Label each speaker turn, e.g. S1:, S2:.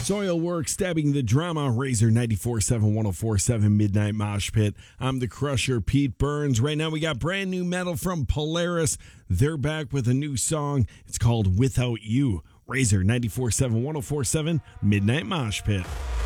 S1: Soilwork stabbing the drama, Razor 94.7, 104.7 Midnight Mosh Pit. I'm the Crusher, Pete Burns. Right now we got brand new metal from Polaris. They're back with a new song. It's called Without You. Razor 94.7, 104.7 Midnight Mosh Pit.